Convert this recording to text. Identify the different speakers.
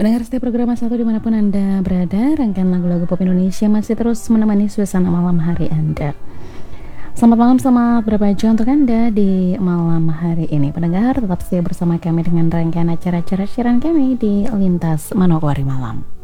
Speaker 1: Pendengar setiap program satu dimanapun Anda berada, rangkaian lagu-lagu pop Indonesia masih terus menemani suasana malam hari Anda. Selamat malam, selamat berbahagia untuk Anda di malam hari ini. Pendengar tetap setia bersama kami dengan rangkaian acara-acara siaran kami di Lintas Manokwari Malam.